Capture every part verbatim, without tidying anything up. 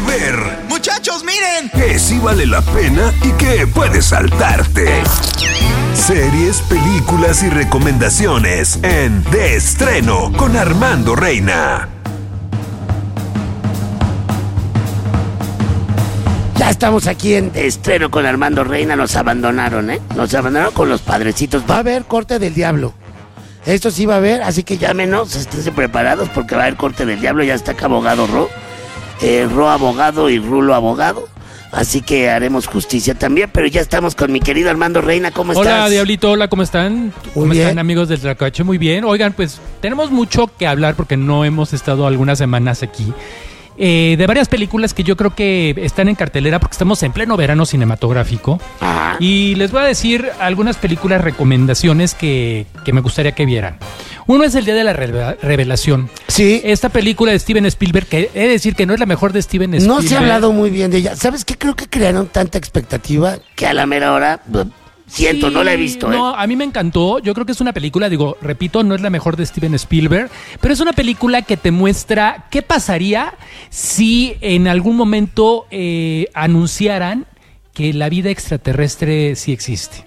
ver. ¡Muchachos, miren! Que sí vale la pena y que puedes saltarte. Series, películas y recomendaciones en De Estreno con Armando Reina. Ya estamos aquí en De Estreno con Armando Reina. Nos abandonaron, ¿eh? Nos abandonaron con los padrecitos. Va a haber corte del diablo. Esto sí va a haber, así que llámenos, esténse preparados porque va a haber corte del diablo. Ya está acá abogado Ro, eh, Ro abogado y Rulo abogado. Así que haremos justicia también, pero ya estamos con mi querido Armando Reina. ¿Cómo estás? Hola, Diablito, hola, ¿cómo están? Muy ¿Cómo bien. están, amigos del Tlacuache? Muy bien. Oigan, pues tenemos mucho que hablar porque no hemos estado algunas semanas aquí. Eh, de varias películas que yo creo que están en cartelera porque estamos en pleno verano cinematográfico. Ajá. Y les voy a decir algunas películas recomendaciones que, que me gustaría que vieran. Uno es El Día de la Revela- Revelación. Sí. Esta película de Steven Spielberg, que he de decir que no es la mejor de Steven Spielberg. No se ha hablado muy bien de ella. ¿Sabes qué? Creo que crearon tanta expectativa que a la mera hora b- siento, Sí, no la he visto. No, ¿eh? a mí me encantó. Yo creo que es una película, digo, repito, no es la mejor de Steven Spielberg, pero es una película que te muestra qué pasaría si en algún momento eh, anunciaran que la vida extraterrestre sí existe.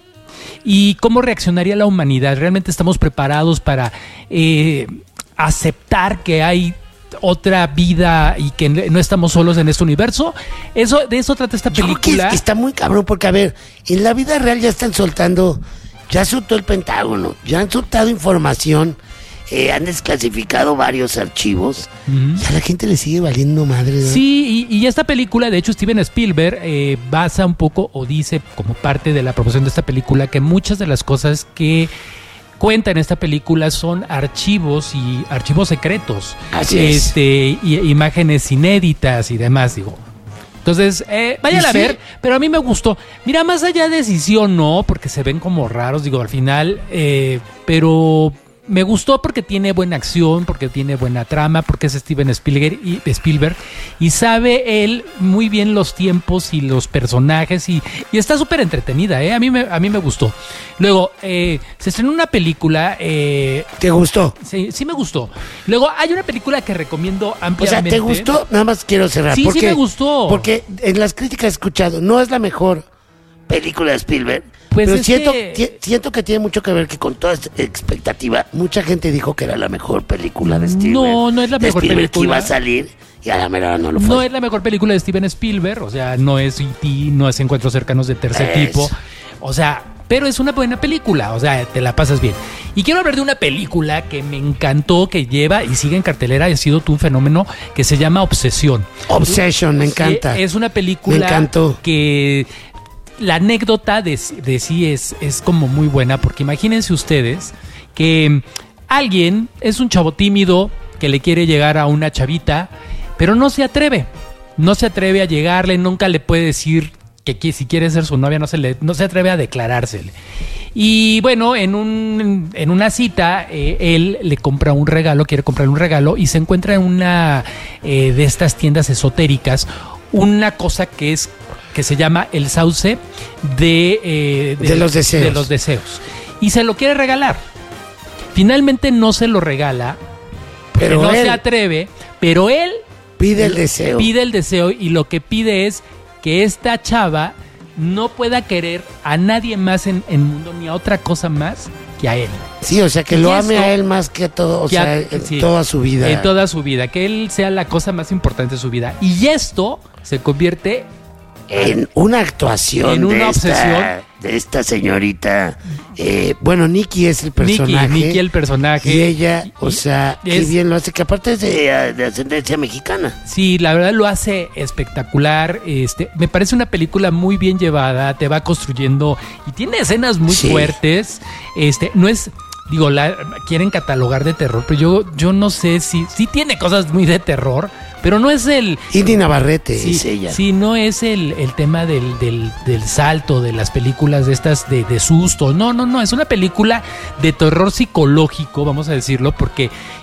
Y cómo reaccionaría la humanidad. ¿Realmente estamos preparados para eh, aceptar que hay otra vida y que no estamos solos en este universo? Eso, de eso trata esta Yo creo que película. es- que está muy cabrón porque, a ver, en la vida real ya están soltando, ya soltó el Pentágono, ya han soltado información, eh, han desclasificado varios archivos Ujú. y a la gente le sigue valiendo madre, ¿no? Sí, y, y esta película, de hecho, Steven Spielberg eh, basa un poco o dice como parte de la promoción de esta película que muchas de las cosas que cuenta en esta película son archivos y archivos secretos. Así es. este, y, imágenes inéditas y demás, digo. Entonces, eh, vayan ¿Y a sí? ver, pero a mí me gustó. Mira, más allá de si sí o no, porque se ven como raros, digo, al final, eh, pero me gustó porque tiene buena acción, porque tiene buena trama, porque es Steven Spielberg y, Spielberg, y sabe él muy bien los tiempos y los personajes, y, y está súper entretenida, ¿eh? A mí me, a mí me gustó. Luego, eh, se estrenó una película... Eh, ¿Te gustó? sí, sí me gustó. Luego, hay una película que recomiendo O sea, ampliamente. ¿te gustó? Nada más quiero cerrar. Sí, sí porque, me gustó. Porque en las críticas he escuchado, no es la mejor película de Spielberg. Pues pero es siento, que- ti- siento que tiene mucho que ver que con toda esta expectativa, mucha gente dijo que era la mejor película de Spielberg. No, no es la de mejor Spielberg, que película. iba a salir y a la mera hora no lo fue. No es la mejor película de Steven Spielberg, o sea, no es E T, no es Encuentros Cercanos de Tercer Eso. Tipo, o sea, pero es una buena película, o sea, te la pasas bien. Y quiero hablar de una película que me encantó, que lleva y sigue en cartelera, y ha sido tú un fenómeno, que se llama Obsesión. Obsession, me encanta. Sí, es una película Me encantó. que la anécdota de, de sí es, es como muy buena, porque imagínense ustedes que alguien es un chavo tímido que le quiere llegar a una chavita, pero no se atreve, no se atreve a llegarle, nunca le puede decir que, qui- si quiere ser su novia, no se, le, no se atreve a declarársele. Y bueno, en, un, en una cita, eh, él le compra un regalo, quiere comprarle un regalo, y se encuentra en una eh, de estas tiendas esotéricas una cosa que es que se llama el sauce de, eh, De los deseos. de los deseos. Y se lo quiere regalar. Finalmente no se lo regala, Pero no él se atreve, pero él pide el deseo. pide el deseo, y lo que pide es que esta chava no pueda querer a nadie más en el mundo, ni a otra cosa más que a él. Sí, o sea, que lo Y ame eso- a él más que a todo, o Que a- sea, en sí, toda su vida. En toda su vida, que él sea la cosa más importante de su vida. Y esto se convierte En una actuación En una de, obsesión. esta, de esta señorita. eh, bueno, Nikki es el Nikki, personaje. Nikki el personaje. Y ella, o Y- sea, y qué es- bien lo hace, que aparte es de, de ascendencia mexicana. Sí, la verdad lo hace espectacular. Este, me parece una película muy bien llevada, te va construyendo y tiene escenas muy Sí. fuertes. Este, no es, digo, la quieren catalogar de terror, pero yo, yo no sé si, sí tiene cosas muy de terror, pero no es el, Indy Navarrete sí, es ella. sí, no es el, el tema del, del, del salto de las películas de estas de, de susto. No, no, no. Es una película de terror psicológico, vamos a decirlo, porque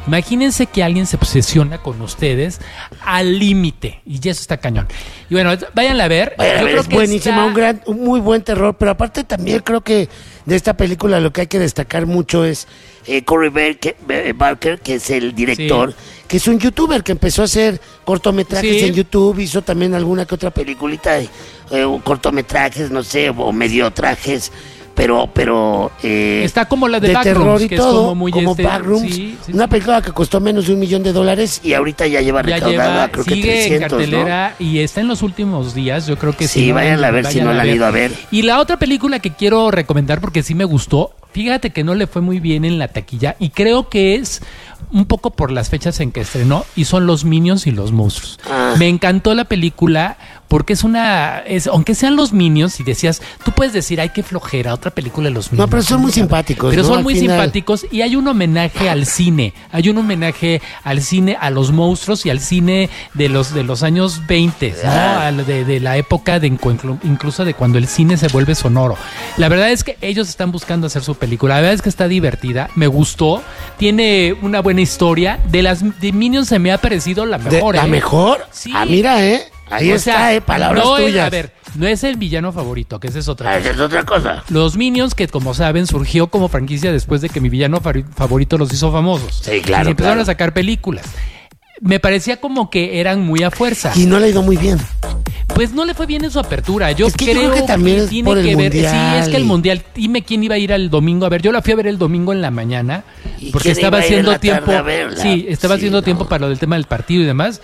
Imagínense que alguien se obsesiona con ustedes al límite. Y eso está cañón. Y bueno, váyanla a ver. Vayan a Yo ver, creo es que buenísima, está- un gran, un muy buen terror, pero aparte también creo que de esta película lo que hay que destacar mucho es eh, Corey Barker, eh, Barker, que es el director, Sí. que es un youtuber que empezó a hacer cortometrajes Sí. en YouTube, hizo también alguna que otra peliculita de eh, cortometrajes, no sé, o mediotrajes. Pero, pero eh, Está como la de Backrooms, terror y que es todo, como muy este- Backrooms, sí, sí, una sí. película que costó menos de un millón de dólares y ahorita ya lleva Ya recaudada, lleva, creo que sigue trescientos, en cartelera y está en los últimos días. Yo creo que Sí, no, váyanla a ver si no la han ido a ver. Y la otra película que quiero recomendar porque sí me gustó, fíjate que no le fue muy bien en la taquilla y creo que es un poco por las fechas en que estrenó y son Los Minions y los monstruos. Ah. Me encantó la película porque es una, es, aunque sean los Minions y decías, tú puedes decir, ay, qué flojera, otra película de los Minions. No, pero son muy simpáticos, Pero ¿no? son Al muy final. simpáticos y hay un homenaje al cine, hay un homenaje al cine, a los monstruos y al cine de los de los años veinte, ¿no? Ah. Al de, de la época de inclu- incluso de cuando el cine se vuelve sonoro. La verdad es que ellos están buscando hacer su película. La verdad es que está divertida, me gustó, tiene una buena historia. De las de Minions se me ha parecido la De- mejor. ¿La ¿eh? mejor? Sí. Ah, mira, ¿eh? Ahí O está, sea, ¿eh? Palabras no es- tuyas. a ver, no es el villano favorito, que esa es otra Ah, cosa. esa es otra cosa. Los Minions, que como saben, surgió como franquicia después de que mi villano fari- favorito los hizo famosos. Sí, claro, Y se empezaron claro. a sacar películas. Me parecía como que eran muy a fuerza. Y no le ha ido muy bien. Pues no le fue bien en su apertura. Yo Es que yo creo creo que también es tiene por el que ver. Sí, mundial es que el y- mundial. Dime quién iba a ir al domingo a ver. Yo la fui a ver el domingo en la mañana ¿Y porque quién estaba iba a ir en haciendo la tarde tiempo. a verla? Sí, estaba Sí, haciendo no. tiempo para lo del tema del partido y demás.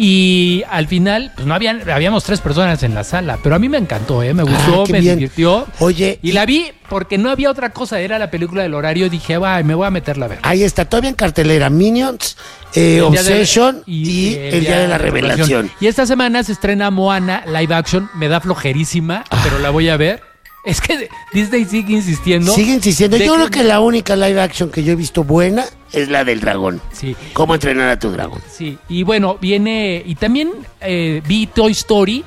Y al final, pues no habían, habíamos tres personas en la sala. Pero a mí me encantó, ¿eh? Me gustó, Ah, qué me bien. divirtió. Oye, Y la vi porque no había otra cosa. Era la película del horario. Dije, "Ay, me voy a meterla a ver. ahí está, todavía en cartelera. Minions, eh, El día de- Obsession y, El Día de la Revelación. Y esta semana se estrena Moana live action. Me da flojerísima, pero la voy a ver. Es que Disney sigue insistiendo. Sigue insistiendo. de Yo creo que la única live action que yo he visto buena es la del dragón. Sí, ¿Cómo entrenar a tu dragón? sí. Y bueno, viene... Y también eh, vi Toy Story.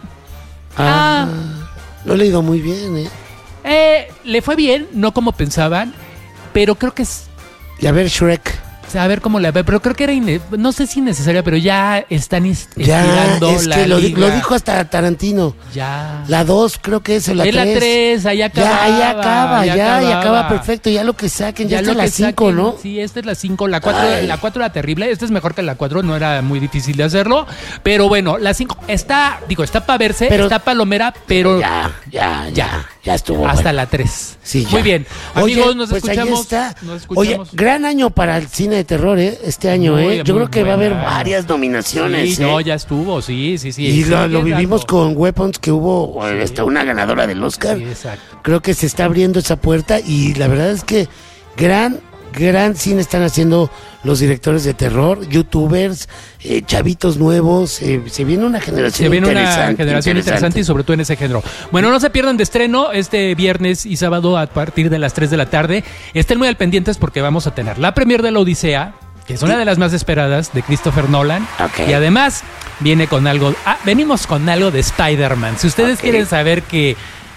Ah, no le he ido muy bien, ¿eh? Eh, le fue bien, no como pensaban, pero creo que es... Y a ver, Shrek. O sea, a ver cómo la ve, pero creo que era, ine- no sé si innecesaria, pero ya están est- Ya, estirando es la que lo, di- liga. lo dijo hasta Tarantino. Ya. La dos creo que es, o la es la tres. tres, ahí acaba. Ya, ahí acaba, ya, y acaba perfecto. Ya lo que saquen, ya, está lo la que cinco, saquen, ¿no? Sí, esta es la cinco. La cuatro Ay. la cuatro era terrible. Esta es mejor que la cuatro, no era muy difícil de hacerlo. Pero bueno, la cinco está, digo, está para verse, Pero- está palomera, pero Ya, ya, ya, ya estuvo. hasta bueno. la tres. Sí, ya. Muy bien. Oye, Amigos, nos pues ahí escuchamos. está. Nos Oye, escuchamos. gran año para el cine de terror, ¿eh? Este año, Muy, ¿eh? Yo muy creo que va a haber buena. varias nominaciones, Sí, ¿eh? no, ya estuvo, sí, sí, sí. y lo, Sigue lo vivimos dando. con Weapons, que hubo eh, hasta una ganadora del Oscar. Sí, exacto. Creo que se está abriendo esa puerta y la verdad es que gran, gran cine están haciendo los directores de terror, youtubers, eh, chavitos nuevos. eh, se viene una generación Se viene una interesante, generación interesante y sobre todo en ese género. Bueno, no se pierdan de estreno este viernes y sábado a partir de las tres de la tarde. Estén muy al pendientes porque vamos a tener la premier de La Odisea, que es una de las más esperadas de Christopher Nolan. Ok. Y además viene con algo, ah, venimos con algo de Spider-Man. Si ustedes Ok. quieren saber que,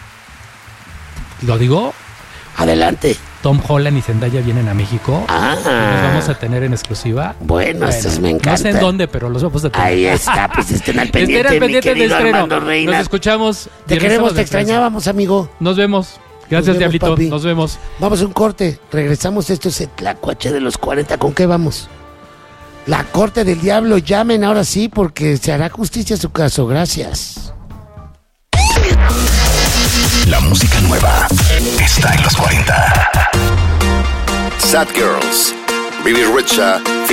lo digo, Adelante. Tom Holland y Zendaya vienen a México. Ah. Los vamos a tener en exclusiva. Bueno, estos me No sé en encantan. dónde, pero los vamos a tener. Ahí está, pues estén al pendiente, Estén al mi pendiente de querido estreno. Armando Reina. Nos escuchamos. Te viernes, queremos, sábado te de prensa. extrañábamos, amigo. Nos vemos. Gracias, Nos vemos, Diablito. papi. Nos vemos. Vamos a un corte. Regresamos. Esto es el Tlacuache de los cuarenta. ¿Con qué vamos? La corte del diablo. Llamen ahora sí porque se hará justicia a su caso. Gracias. La música nueva está en los cuarenta. Sad Girls, Billy Richa,